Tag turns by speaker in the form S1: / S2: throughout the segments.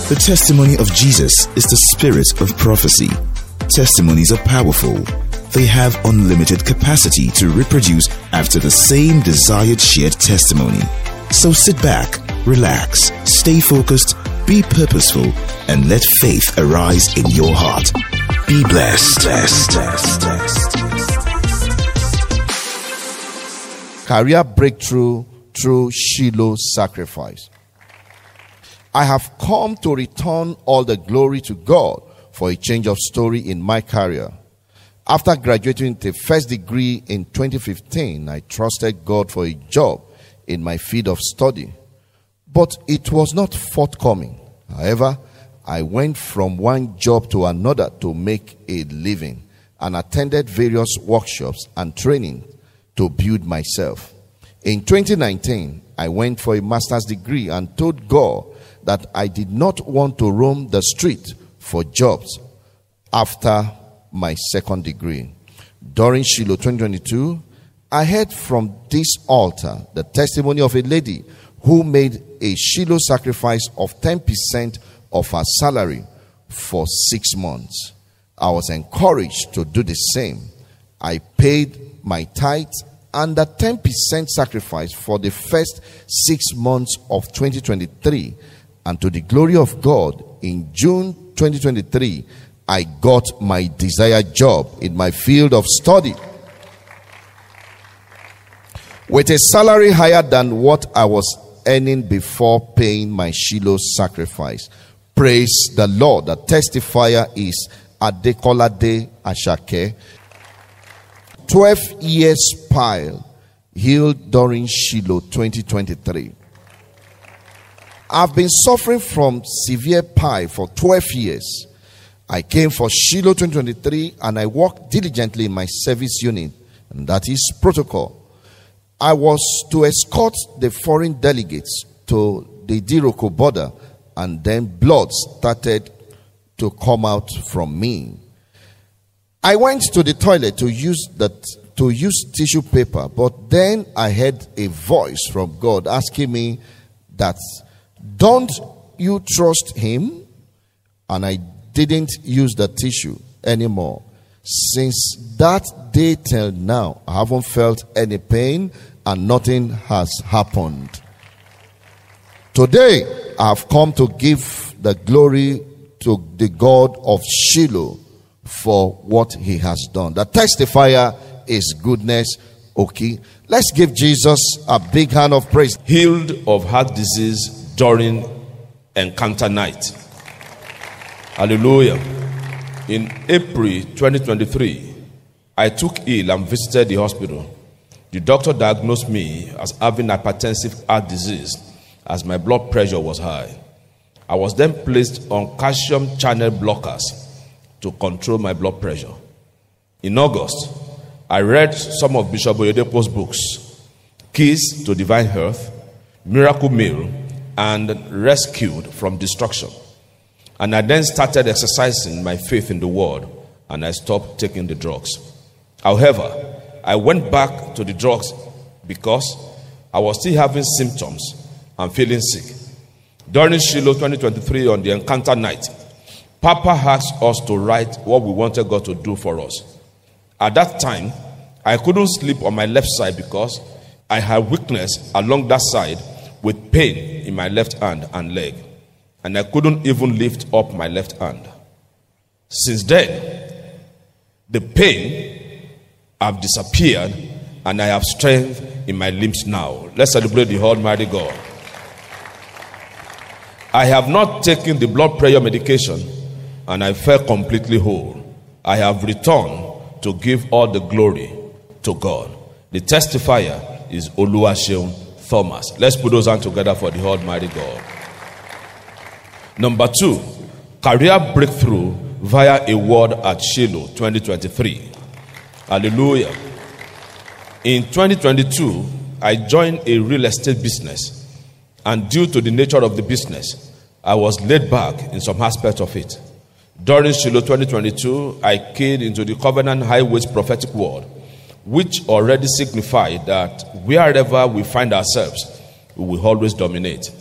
S1: The testimony of Jesus is the spirit of prophecy. Testimonies are powerful. They have unlimited capacity to reproduce after the same desired shared testimony. So sit back, relax, stay focused, be purposeful, and let faith arise in your heart. Be blessed.
S2: Career breakthrough through Shiloh sacrifice. I have come to return all the glory to God for a change of story in my career. After graduating with a first degree in 2015, I trusted God for a job in my field of study, but it was not forthcoming. However, I went from one job to another to make a living and attended various workshops and training to build myself. In 2019, I went for a master's degree and told God that I did not want to roam the street for jobs after my second degree. During Shiloh 2022, I heard from this altar the testimony of a lady who made a Shiloh sacrifice of 10% of her salary for 6 months. I was encouraged to do the same. I paid my tithe and the 10% sacrifice for the first 6 months of 2023. And to the glory of God, in June 2023, I got my desired job in my field of study with a salary higher than what I was earning before paying my Shiloh sacrifice. Praise the Lord. The testifier is Adekolade Ashake. 12 years pile healed during Shiloh 2023. I've been suffering from severe pile for 12 years. I came for Shiloh 2023 and I worked diligently in my service unit, and that is protocol. I was to escort the foreign delegates to the Diroko border, and then blood started to come out from me. I went to the toilet to use tissue paper, but then I heard a voice from God asking me that, don't you trust him? And I didn't use the tissue anymore. Since that day till now, I haven't felt any pain and nothing has happened. Today, I have come to give the glory to the God of Shiloh for what he has done. The testifier is Goodness Oki. Let's give Jesus a big hand of praise.
S3: Healed of heart disease during encounter night. Hallelujah. In April 2023, I took ill and visited the hospital. The doctor diagnosed me as having hypertensive heart disease as my blood pressure was high. I was then placed on calcium channel blockers to control my blood pressure. In August, I read some of Bishop Oyedepo's books, Keys to Divine Health, Miracle Meal, and Rescued from Destruction. And I then started exercising my faith in the word, and I stopped taking the drugs. However, I went back to the drugs because I was still having symptoms and feeling sick. During Shiloh 2023 on the encounter night, Papa asked us to write what we wanted God to do for us. At that time, I couldn't sleep on my left side because I had weakness along that side with pain in my left hand and leg. And I couldn't even lift up my left hand. Since then, the pain have disappeared and I have strength in my limbs now. Let's celebrate the Almighty God. I have not taken the blood pressure medication and I felt completely whole. I have returned to give all the glory to God. The testifier is Oluwaseun Thomas. Let's put those hands together for the Almighty God. Number 2, career breakthrough via a word at Shiloh 2023. Hallelujah. In 2022, I joined a real estate business, and due to the nature of the business, I was laid back in some aspects of it. During Shiloh 2022, I keyed into the Covenant Highways prophetic word, which already signified that wherever we find ourselves, we will always dominate.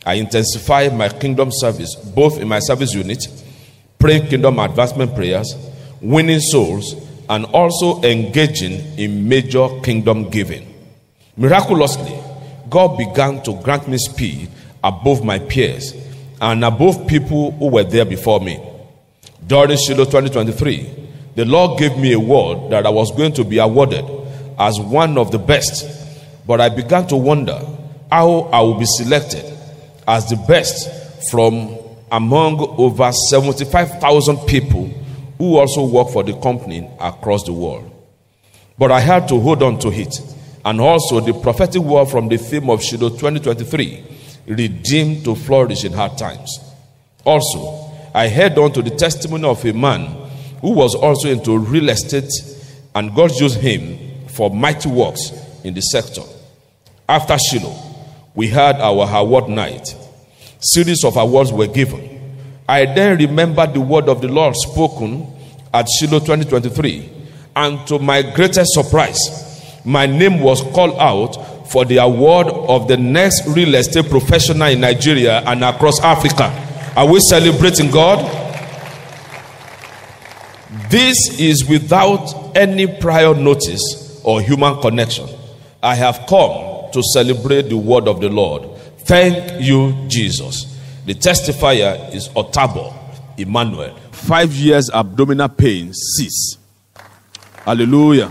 S3: I intensified my kingdom service, both in my service unit, praying kingdom advancement prayers, winning souls, and also engaging in major kingdom giving. Miraculously, God began to grant me speed above my peers and above people who were there before me. During Shiloh 2023, the Lord gave me a word that I was going to be awarded as one of the best, but I began to wonder how I will be selected as the best from among over 75,000 people who also work for the company across the world. But I had to hold on to it. And also the prophetic word from the theme of Shiloh 2023, redeemed to flourish in hard times. Also, I held on to the testimony of a man who was also into real estate, and God used him for mighty works in the sector. After Shiloh, we had our award night. Series of awards were given. I then remembered the word of the Lord spoken at Shiloh 2023, and to my greatest surprise, my name was called out for the award of the next real estate professional in Nigeria and across Africa. Are we celebrating God? This is without any prior notice or human connection. I have come to celebrate the word of the Lord. Thank you, Jesus. The testifier is Otabo Emmanuel. 5 years abdominal pain cease. Hallelujah.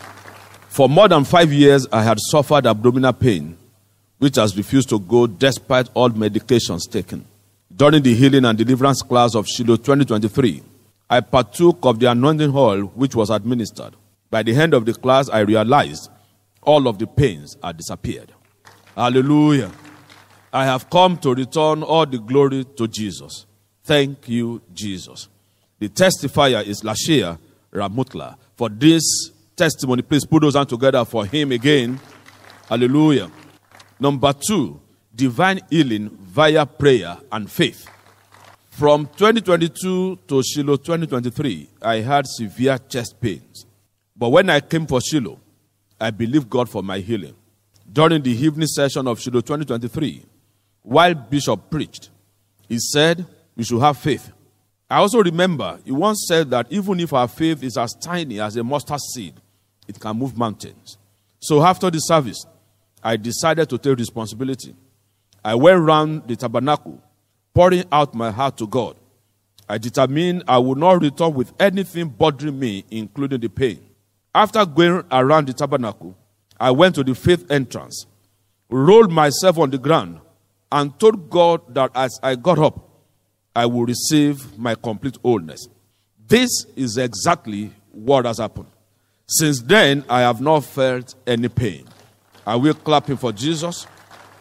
S3: For more than 5 years, I had suffered abdominal pain, which has refused to go despite all medications taken. During the healing and deliverance class of Shiloh 2023, I partook of the anointing oil which was administered. By the end of the class, I realized all of the pains had disappeared. Hallelujah. I have come to return all the glory to Jesus. Thank you, Jesus. The testifier is Lashia Ramutla. For this testimony, please put those hands together for him again. Hallelujah. Number 2, divine healing via prayer and faith. From 2022 to Shiloh 2023, I had severe chest pains. But when I came for Shiloh, I believed God for my healing. During the evening session of Shiloh 2023, while Bishop preached, he said we should have faith. I also remember he once said that even if our faith is as tiny as a mustard seed, it can move mountains. So after the service, I decided to take responsibility. I went around the tabernacle, pouring out my heart to God. I determined I would not return with anything bothering me, including the pain. After going around the tabernacle, I went to the faith entrance, rolled myself on the ground, and told God that as I got up, I will receive my complete wholeness. This is exactly what has happened. Since then, I have not felt any pain. I will clap him for Jesus.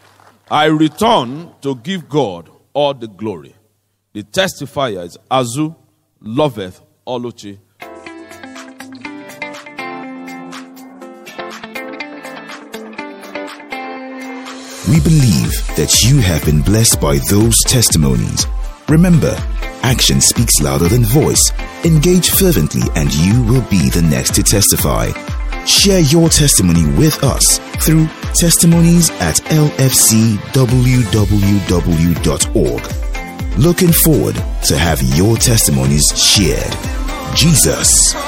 S3: I return to give God all the glory. The testifier is Azu Loveth Oluchi.
S1: We believe that you have been blessed by those testimonies. Remember, action speaks louder than voice. Engage fervently and you will be the next to testify. Share your testimony with us through testimonies@lfcwww.org. Looking forward to have your testimonies shared. Jesus